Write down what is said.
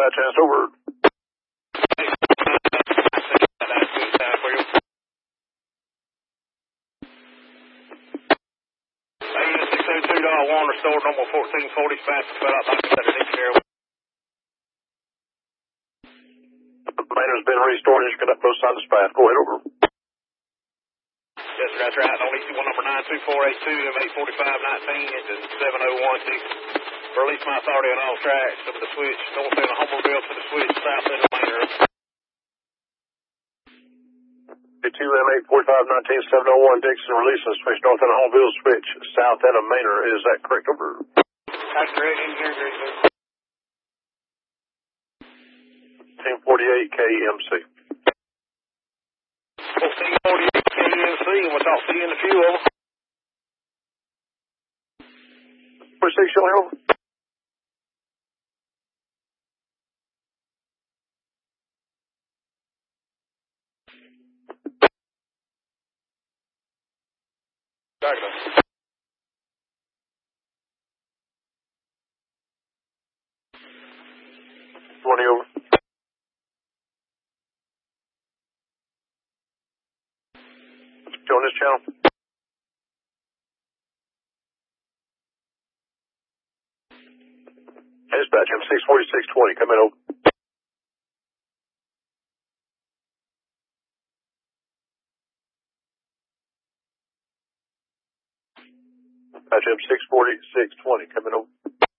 Dispatch hands over. $602 restored normal 1440 fast fell out back to the area. Manor's been restored. You can up both sides of the path. Go ahead over. Yes, sir, that's right. On EC1 number 92482, M84519, engine 7016. Release my authority on all tracks to the switch, north end of Humbleville to the switch, south end of Manor. 2 M84519, 701 Dixon, release the switch, north end of Humbleville, switch, south end of Manor. Is that correct? Over. That's correct. Engineer, great, sir. 1448 KEMC. 1448 KEMC, and we'll talk to you in a few of them. 46, showing over. Exactly. 20 over. On this channel. Dispatch M64620, come in over. Dispatch M64620, come in over.